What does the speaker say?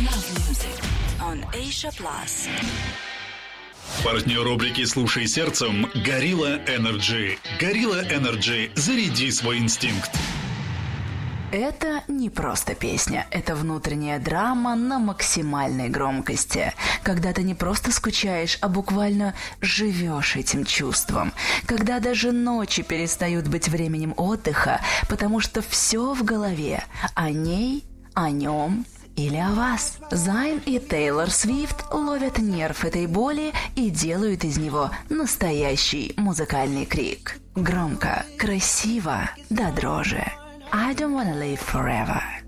Love Music on Asia Plus. Партнер рубрики «Слушай сердцем» – Gorilla Energy. Gorilla Energy – заряди свой инстинкт. Это не просто песня, это внутренняя драма на максимальной громкости. Когда ты не просто скучаешь, а буквально живешь этим чувством. Когда даже ночи перестают быть временем отдыха, потому что все в голове о ней, о нем или о вас. Зайн и Тейлор Свифт ловят нерв этой боли и делают из него настоящий музыкальный крик. Громко, красиво, до дрожи. I don't wanna live forever.